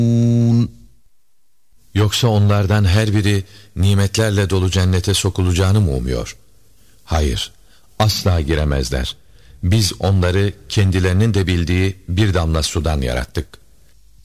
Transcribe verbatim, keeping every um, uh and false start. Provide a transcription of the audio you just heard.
Yoksa onlardan her biri nimetlerle dolu cennete sokulacağını mı umuyor? Hayır, asla giremezler. Biz onları kendilerinin de bildiği bir damla sudan yarattık.